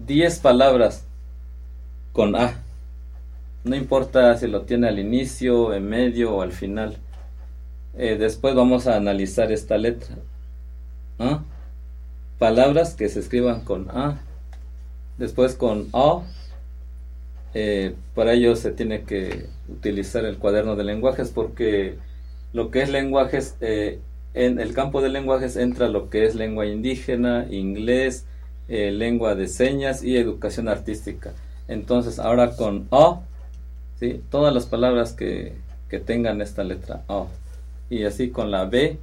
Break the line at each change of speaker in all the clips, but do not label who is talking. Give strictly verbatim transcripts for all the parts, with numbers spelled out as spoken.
diez palabras con A. No importa si lo tiene al inicio, en medio o al final. Eh, después vamos a analizar esta letra. ¿Ah? Palabras que se escriban con A. Después con O. Eh, para ello se tiene que utilizar el cuaderno de lenguajes, porque lo que es lenguajes, eh, en el campo de lenguajes entra lo que es lengua indígena, inglés, eh, lengua de señas y educación artística. Entonces ahora con O, ¿sí? Todas las palabras que, que tengan esta letra O. Y así con la B,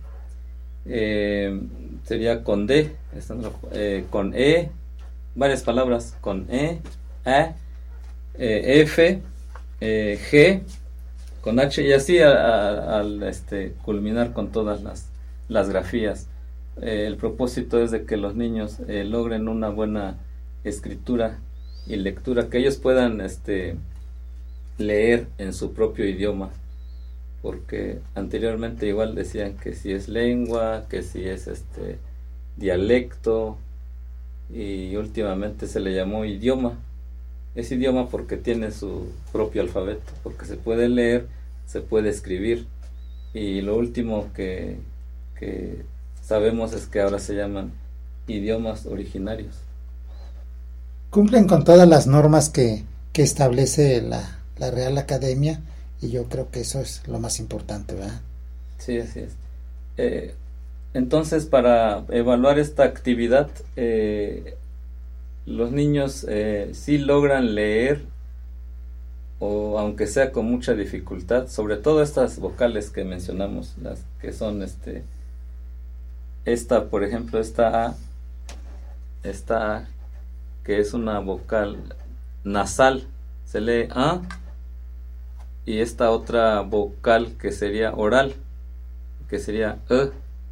eh, sería con D, eh, con E, varias palabras con E, A, eh, F, eh, G, con H, y así al este, culminar con todas las, las grafías. Eh, el propósito es de que los niños eh, logren una buena escritura y lectura, que ellos puedan este, leer en su propio idioma, porque anteriormente igual decían que si es lengua, que si es este dialecto, y últimamente se le llamó idioma. Es idioma porque tiene su propio alfabeto, porque se puede leer, se puede escribir, y lo último que, que sabemos es que ahora se llaman idiomas originarios.
Cumplen con todas las normas que, que establece la, la Real Academia, y yo creo que eso es lo más importante, ¿verdad?
Sí, así es. Eh, entonces, para evaluar esta actividad, eh, los niños eh, sí logran leer, o aunque sea con mucha dificultad, sobre todo estas vocales que mencionamos, las que son este, esta, por ejemplo, esta A, esta A, que es una vocal nasal, se lee A, y esta otra vocal que sería oral, que sería E,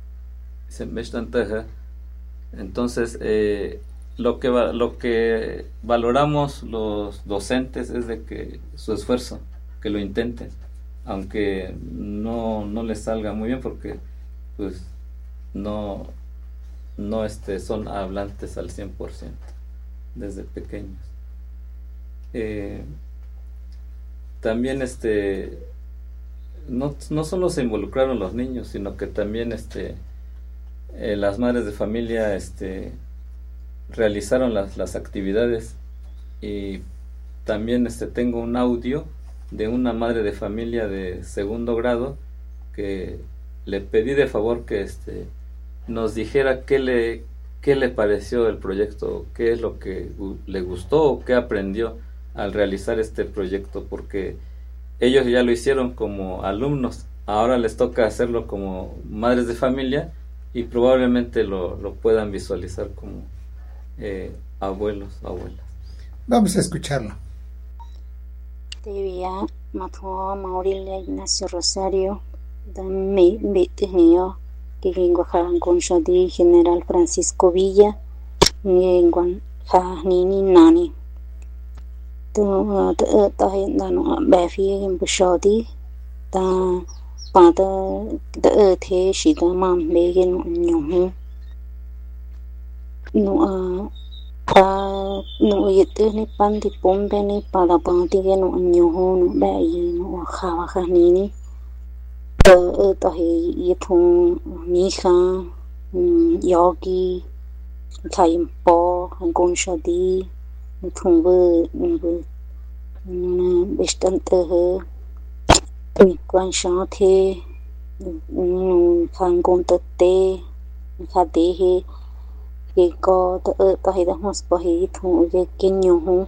entonces eh, lo que va, lo que valoramos los docentes es de que su esfuerzo, que lo intenten, aunque no, no les salga muy bien, porque pues no, no este, son hablantes al cien por ciento desde pequeños. Eh, también este no, no solo se involucraron los niños, sino que también este eh, las madres de familia este realizaron las, las actividades, y también este tengo un audio de una madre de familia de segundo grado que le pedí de favor que este nos dijera qué le qué le pareció el proyecto, qué es lo que le gustó o qué aprendió al realizar este proyecto, porque ellos ya lo hicieron como alumnos, ahora les toca hacerlo como madres de familia, y probablemente lo, lo puedan visualizar como eh, abuelos, abuelas.
Vamos a escucharlo.
Tevia Matua Maurilia Ignacio Rosario, Dame Bitinio, Kiringo Conchodi General Francisco Villa, Nguan Nini Nani. Tu ta hiện là nó bé phía em bëshodi ta pa ta ta the shi ta mam be gen nyu no pa no yete ni pan ti pombe ni pa da pa ti gen nyu no be yi no kha kha ni ni ta ta he yi thong ni kha yogi thai po hong shadi thùng vơ vơ bastante mi quan sáng thế khang công tật tê khá tế he cái có tớ tớ hay đã hốt bỏ he thùng cái kinh nhiều hông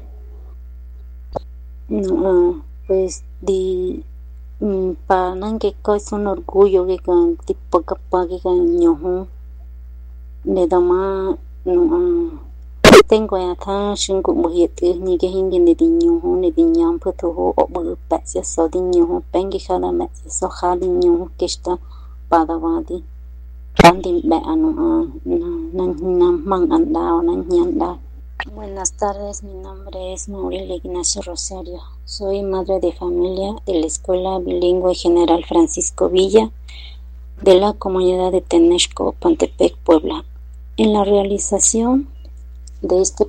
pues di pa nang que es un orgullo que can tipo capa que can nhiều hông để đó mà tengo ya tha shin ku bo yete ni ge hingin de dinyo ho ne dinyam photo ho obo pa sia so dinyo ho pengi khala ma so khali dinyo ho kesta padawadi kandi ba anu nan nam mang andao nan nyanda. Buenas tardes, mi nombre es Maurilia Ignacio Rosario. Soy madre de familia de la Escuela Bilingüe General Francisco Villa de la comunidad de Tenexco, Pantepec, Puebla. En la realización de este